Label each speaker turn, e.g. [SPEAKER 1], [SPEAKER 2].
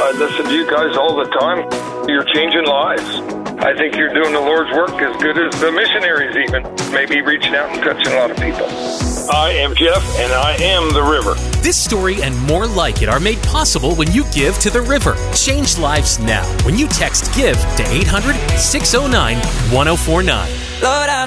[SPEAKER 1] I listen to you guys all the time. You're changing lives. I think you're doing the Lord's work as good as the missionaries even. Maybe reaching out and touching a lot of people. I am Jeff, and I am the river.
[SPEAKER 2] This story and more like it are made possible when you give to the river. Change lives now when you text GIVE to 800-609-1049. Lord,